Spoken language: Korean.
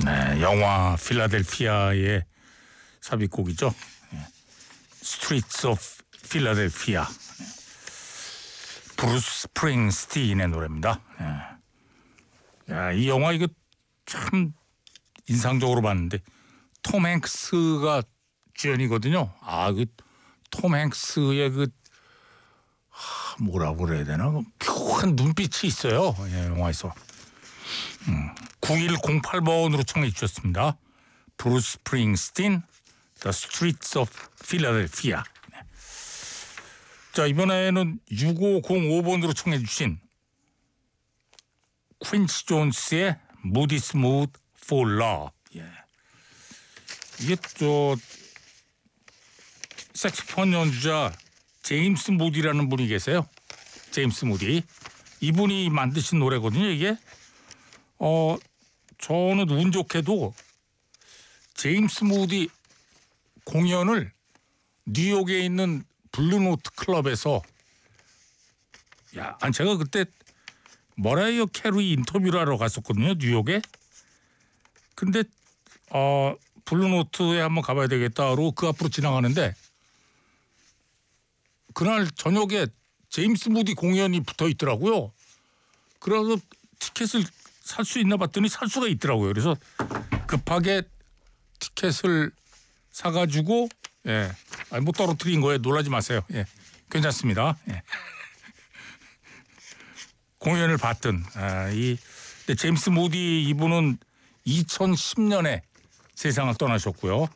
네, 영화 필라델피아의 삽입곡이죠. Streets of Philadelphia. 브루스 스프링스틴의 노래입니다. 야, 이 영화 이거 참 인상적으로 봤는데 톰 행스가 주연이거든요. 그 톰 행스의 뭐라고 그래야 되나? 묘한 눈빛이 있어요. 영화에서. 9108번으로 청해 주셨습니다. 브루스 스프링스틴, The Streets of Philadelphia. 자, 이번에는 6505번으로 청해 주신 퀸시 존스의 Moody Smooth for Love. 이게 색소폰 연주자 제임스 무디라는 분이 계세요. 제임스 무디. 이분이 만드신 노래거든요, 이게. 저는 운 좋게도 제임스 무디 공연을 뉴욕에 있는 블루노트 클럽에서 제가 그때 머라이어 캐리 인터뷰를 하러 갔었거든요, 뉴욕에. 근데 블루노트에 한번 가봐야 되겠다로 그 앞으로 지나가는데 그날 저녁에 제임스 무디 공연이 붙어 있더라고요. 그래서 티켓을 살 수 있나 봤더니 살 수가 있더라고요. 그래서 급하게 티켓을 사가지고 못 떨어뜨린 거에 놀라지 마세요. 괜찮습니다. 공연을 봤던 제임스 무디 이분은 2010년에 세상을 떠나셨고요.